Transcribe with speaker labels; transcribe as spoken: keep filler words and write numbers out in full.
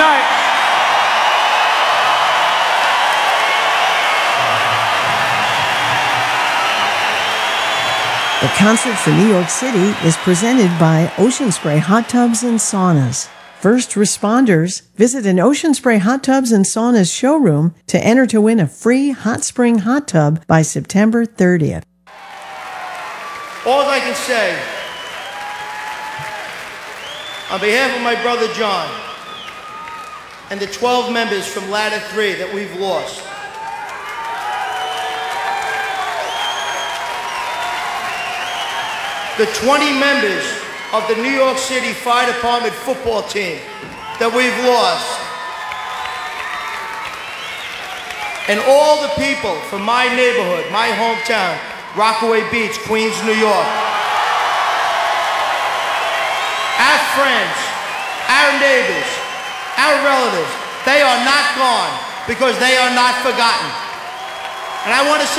Speaker 1: night.
Speaker 2: The concert for New York City is presented by Ocean Spray Hot Tubs and Saunas. First responders, visit an Ocean Spray Hot Tubs and Saunas showroom to enter to win a free hot spring hot tub by September thirtieth.
Speaker 3: All I can say, on behalf of my brother John and the twelve members from Ladder three that we've lost, the twenty members of the New York City Fire Department football team that we've lost, and all the people from my neighborhood, my hometown, Rockaway Beach, Queens, New York, our friends, our neighbors, our relatives, they are not gone because they are not forgotten. And I want to say